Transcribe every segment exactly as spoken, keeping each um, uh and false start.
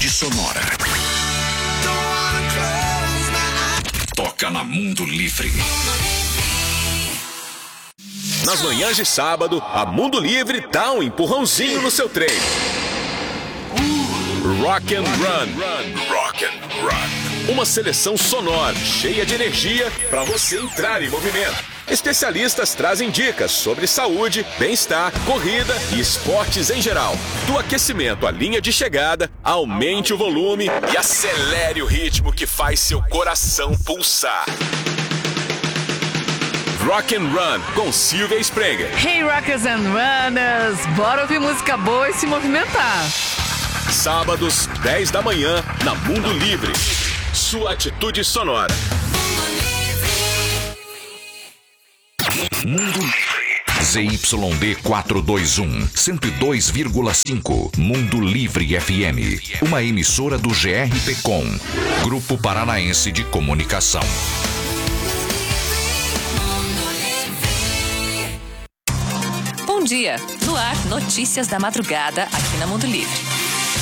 atitude sonora. Toca na Mundo Livre. Nas manhãs de sábado, a Mundo Livre dá um empurrãozinho no seu treino. Rock and Run. Rock and Run. Uma seleção sonora, cheia de energia para você entrar em movimento. Especialistas trazem dicas sobre saúde, bem-estar, corrida e esportes em geral. Do aquecimento à linha de chegada, aumente o volume e acelere o ritmo que faz seu coração pulsar. Rock and Run, com Silvia Sprenger. Hey Rockers and Runners, bora ouvir música boa e se movimentar. Sábados, dez da manhã, na Mundo Livre. Sua atitude sonora. Mundo Livre. Z Y D quatrocentos e vinte e um, cento e dois vírgula cinco. Mundo Livre F M. Uma emissora do G R P Com, Grupo Paranaense de Comunicação. Bom dia. No ar, notícias da madrugada aqui na Mundo Livre.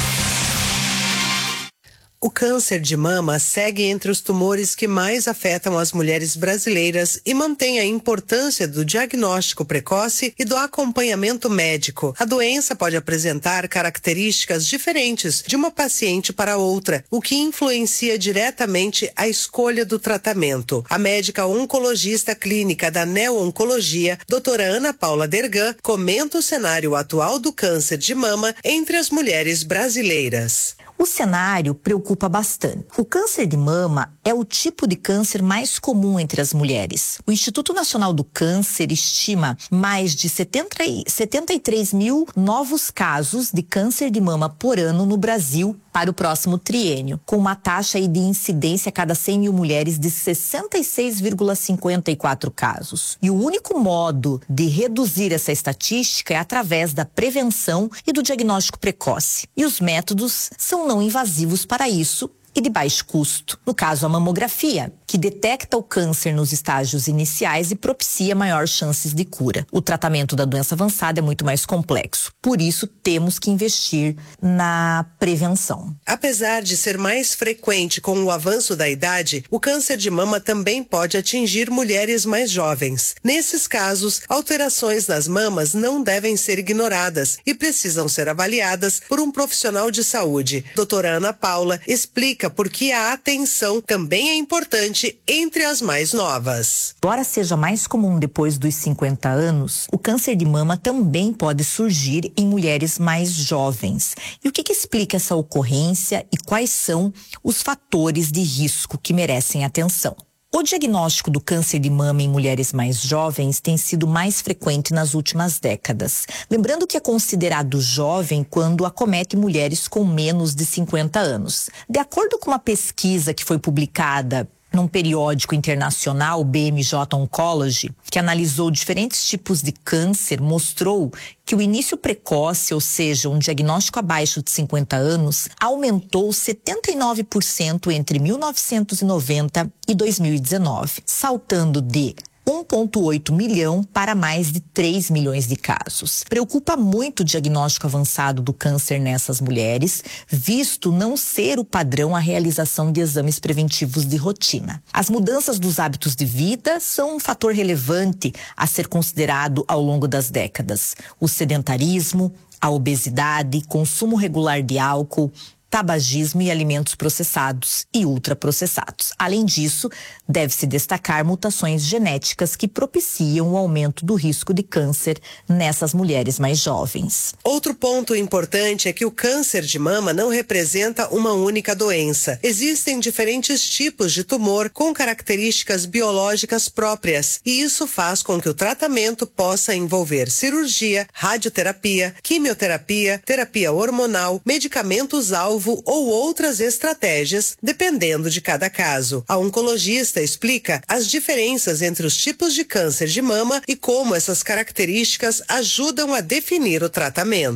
O câncer de mama segue entre os tumores que mais afetam as mulheres brasileiras e mantém a importância do diagnóstico precoce e do acompanhamento médico. A doença pode apresentar características diferentes de uma paciente para outra, o que influencia diretamente a escolha do tratamento. A médica oncologista clínica da Neo-Oncologia, doutora Ana Paula Dergan, comenta o cenário atual do câncer de mama entre as mulheres brasileiras. O cenário preocupa bastante. O câncer de mama é o tipo de câncer mais comum entre as mulheres. O Instituto Nacional do Câncer estima mais de setenta e três mil novos casos de câncer de mama por ano no Brasil para o próximo triênio, com uma taxa de incidência a cada cem mil mulheres de sessenta e seis vírgula cinquenta e quatro casos. E o único modo de reduzir essa estatística é através da prevenção e do diagnóstico precoce. E os métodos são não invasivos para isso e de baixo custo. No caso, a mamografia, que detecta o câncer nos estágios iniciais e propicia maiores chances de cura. O tratamento da doença avançada é muito mais complexo. Por isso, temos que investir na prevenção. Apesar de ser mais frequente com o avanço da idade, o câncer de mama também pode atingir mulheres mais jovens. Nesses casos, alterações nas mamas não devem ser ignoradas e precisam ser avaliadas por um profissional de saúde. Doutora Ana Paula explica por que a atenção também é importante entre as mais novas. Embora seja mais comum depois dos cinquenta anos, o câncer de mama também pode surgir em mulheres mais jovens. E o que, que explica essa ocorrência e quais são os fatores de risco que merecem atenção? O diagnóstico do câncer de mama em mulheres mais jovens tem sido mais frequente nas últimas décadas. Lembrando que é considerado jovem quando acomete mulheres com menos de cinquenta anos. De acordo com uma pesquisa que foi publicada num periódico internacional, o B M J Oncology, que analisou diferentes tipos de câncer, mostrou que o início precoce, ou seja, um diagnóstico abaixo de cinquenta anos, aumentou setenta e nove por cento entre mil novecentos e noventa e dois mil e dezenove, saltando de um vírgula oito milhão para mais de três milhões de casos. Preocupa muito o diagnóstico avançado do câncer nessas mulheres, visto não ser o padrão a realização de exames preventivos de rotina. As mudanças dos hábitos de vida são um fator relevante a ser considerado ao longo das décadas. O sedentarismo, a obesidade, consumo regular de álcool, tabagismo e alimentos processados e ultraprocessados. Além disso, deve-se destacar mutações genéticas que propiciam o aumento do risco de câncer nessas mulheres mais jovens. Outro ponto importante é que o câncer de mama não representa uma única doença. Existem diferentes tipos de tumor com características biológicas próprias, e isso faz com que o tratamento possa envolver cirurgia, radioterapia, quimioterapia, terapia hormonal, medicamentos-alvo ou outras estratégias, dependendo de cada caso. A oncologista explica as diferenças entre os tipos de câncer de mama e como essas características ajudam a definir o tratamento.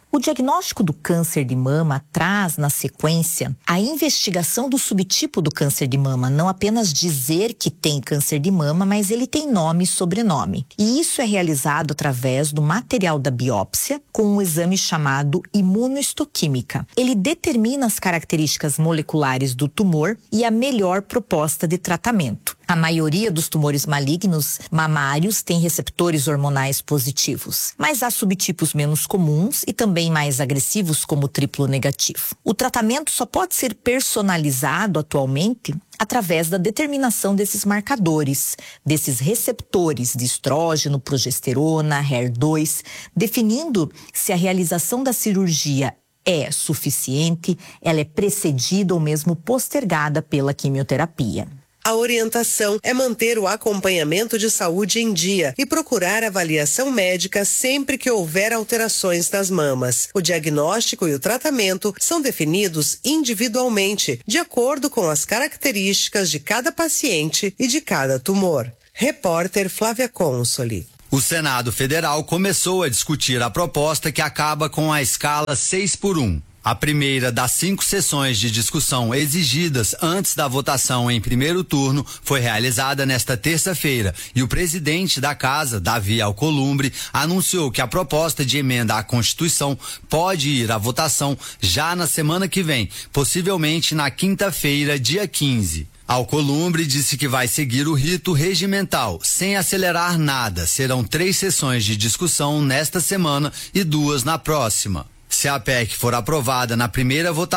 O diagnóstico do câncer de mama traz, na sequência, a investigação do subtipo do câncer de mama. Não apenas dizer que tem câncer de mama, mas ele tem nome e sobrenome. E isso é realizado através do material da biópsia com um exame chamado imunohistoquímica. Ele determina as características moleculares do tumor e a melhor proposta de tratamento. A maioria dos tumores malignos mamários tem receptores hormonais positivos, mas há subtipos menos comuns e também mais agressivos, como o triplo negativo. O tratamento só pode ser personalizado atualmente através da determinação desses marcadores, desses receptores de estrógeno, progesterona, H E R dois, definindo se a realização da cirurgia é suficiente, ela é precedida ou mesmo postergada pela quimioterapia. A orientação é manter o acompanhamento de saúde em dia e procurar avaliação médica sempre que houver alterações nas mamas. O diagnóstico e o tratamento são definidos individualmente, de acordo com as características de cada paciente e de cada tumor. Repórter Flávia Consoli. O Senado Federal começou a discutir a proposta que acaba com a escala seis por um. A primeira das cinco sessões de discussão exigidas antes da votação em primeiro turno foi realizada nesta terça-feira e o presidente da Casa, Davi Alcolumbre, anunciou que a proposta de emenda à Constituição pode ir à votação já na semana que vem, possivelmente na quinta-feira, dia quinze. Alcolumbre disse que vai seguir o rito regimental, sem acelerar nada. Serão três sessões de discussão nesta semana e duas na próxima. Se a P E C for aprovada na primeira votação,